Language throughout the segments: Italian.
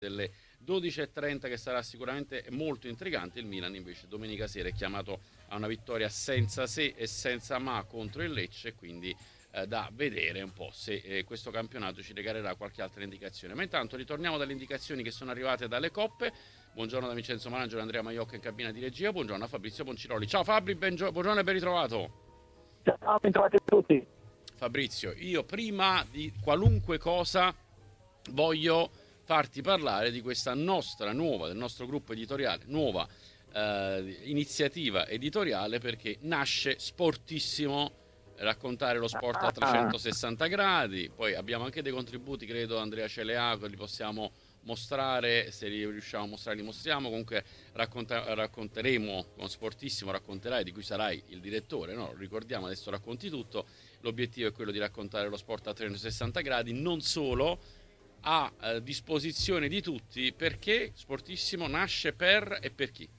delle 12:30, che sarà sicuramente molto intrigante. Il Milan invece domenica sera è chiamato a una vittoria senza se e senza ma contro il Lecce, quindi da vedere un po' se questo campionato ci regalerà qualche altra indicazione. Ma intanto ritorniamo dalle indicazioni che sono arrivate dalle coppe. Buongiorno da Vincenzo Managgio, Andrea Maiocca in cabina di regia. Buongiorno a Fabrizio Ponciroli. Ciao Fabri, buongiorno e ben ritrovato. Ciao, bentrovati a tutti. Fabrizio, io prima di qualunque cosa voglio farti parlare di questa nostra nuova, del nostro gruppo editoriale, nuova iniziativa editoriale, perché nasce Sportissimo, raccontare lo sport a 360 gradi. Poi abbiamo anche dei contributi, credo, Andrea Celeaco, li possiamo mostrare, se li riusciamo a mostrare li mostriamo. Comunque racconteremo con Sportissimo, racconterai, di cui sarai il direttore, no? Ricordiamo, adesso racconti tutto. L'obiettivo è quello di raccontare lo sport a 360 gradi, non solo, a disposizione di tutti, perché Sportissimo nasce per e per chi?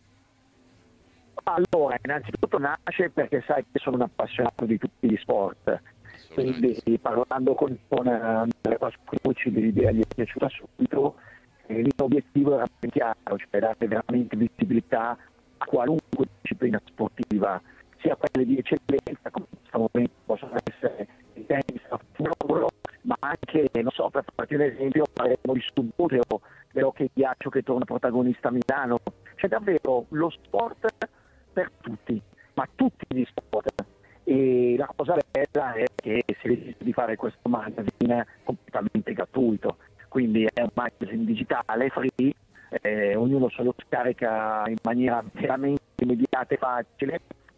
Allora, innanzitutto nasce perché sai che sono un appassionato di tutti gli sport, quindi Assolutamente sì. parlando con Andrea Pascucci l'idea gli è piaciuta subito e l'obiettivo era ben chiaro, cioè dare veramente visibilità a qualunque disciplina sportiva, sia quelle di eccellenza come in questo momento possono essere il tennis, la Formula 1, ma anche, non so, per farti un esempio, parleremo di subbuglio, dell'hockey ghiaccio che torna protagonista a Milano. C'è davvero lo sport per tutti, ma tutti gli sport. E la cosa bella è che si decide di fare questo magazine completamente gratuito, quindi è un magazine digitale, free, ognuno se lo scarica in maniera veramente immediata e facile,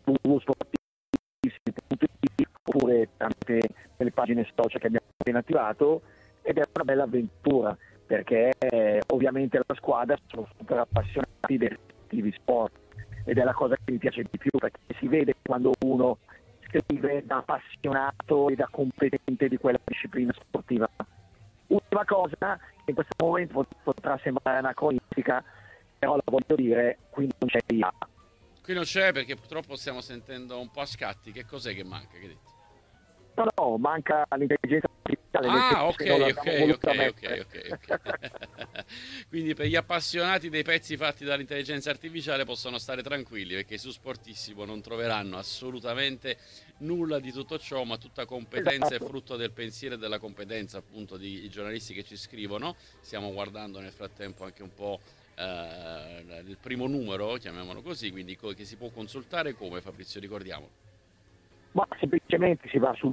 www.sportissimi.it oppure tramite le pagine social che abbiamo appena attivato, ed è una bella avventura perché ovviamente la squadra sono super appassionati dei rispettivi sport ed è la cosa che mi piace di più, perché si vede quando uno scrive da appassionato e da competente di quella disciplina sportiva. Ultima cosa, che in questo momento potrà sembrare anacronistica, però la voglio dire, qui non c'è IA. Qui non c'è, perché purtroppo stiamo sentendo un po' a scatti. Che cos'è che manca? Che hai detto? No, manca l'intelligenza artificiale, nel Ah, senso che non ok, l'abbiamo ok, voluta ok, ok, mettere. ok, ok. Quindi per gli appassionati dei pezzi fatti dall'intelligenza artificiale possono stare tranquilli, perché su Sportissimo non troveranno assolutamente nulla di tutto ciò, ma tutta competenza e Esatto. frutto del pensiero e della competenza appunto di giornalisti che ci scrivono. Stiamo guardando nel frattempo anche un po' il primo numero, chiamiamolo così, quindi che si può consultare come, Fabrizio, ricordiamo. Ma semplicemente si va su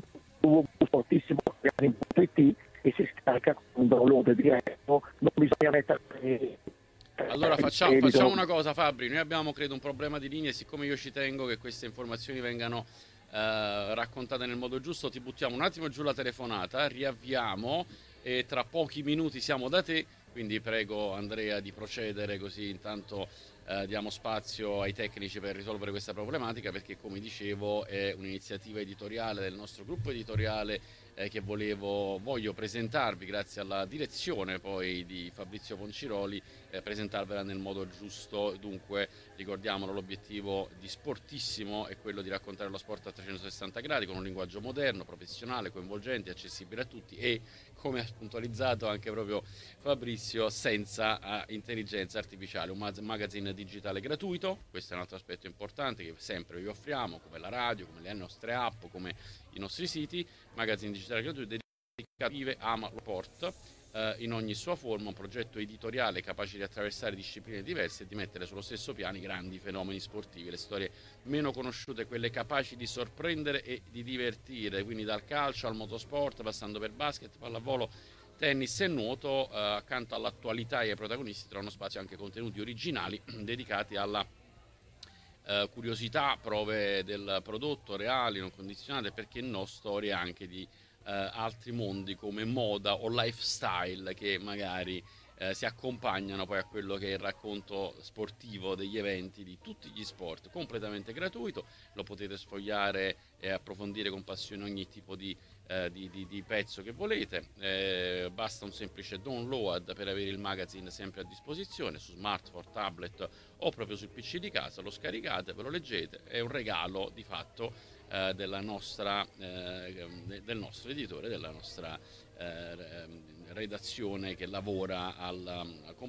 www.sportissimo.it e si scarica con un download diretto, non bisogna mettere Allora il facciamo credito. una cosa, Fabri. Noi abbiamo, credo, un problema di linea, e siccome io ci tengo che queste informazioni vengano raccontate nel modo giusto, ti buttiamo un attimo giù la telefonata, riavviamo e tra pochi minuti siamo da te. Quindi prego Andrea di procedere, così intanto diamo spazio ai tecnici per risolvere questa problematica, perché come dicevo è un'iniziativa editoriale del nostro gruppo editoriale che voglio presentarvi, grazie alla direzione poi di Fabrizio Ponciroli, presentarvela nel modo giusto. Dunque ricordiamolo, l'obiettivo di Sportissimo è quello di raccontare lo sport a 360 gradi con un linguaggio moderno, professionale, coinvolgente, accessibile a tutti e, come ha puntualizzato anche proprio Fabrizio, senza intelligenza artificiale. Un magazine digitale gratuito, questo è un altro aspetto importante che sempre vi offriamo, come la radio, come le nostre app, come i nostri siti. Magazine digitale gratuito dedicato a Ama lo Sport in ogni sua forma, un progetto editoriale capace di attraversare discipline diverse e di mettere sullo stesso piano i grandi fenomeni sportivi, le storie meno conosciute, quelle capaci di sorprendere e di divertire, quindi dal calcio al motorsport, passando per basket, pallavolo, tennis e nuoto. Accanto all'attualità e ai protagonisti trovano spazio anche contenuti originali dedicati alla curiosità, prove del prodotto reali, non condizionate, perché no, storie anche di altri mondi come moda o lifestyle, che magari si accompagnano poi a quello che è il racconto sportivo degli eventi di tutti gli sport, completamente gratuito. Lo potete sfogliare e approfondire con passione ogni tipo di pezzo che volete. Basta un semplice download per avere il magazine sempre a disposizione su smartphone, tablet o proprio sul PC di casa. Lo scaricate, ve lo leggete, è un regalo di fatto del nostro editore, della nostra redazione che lavora al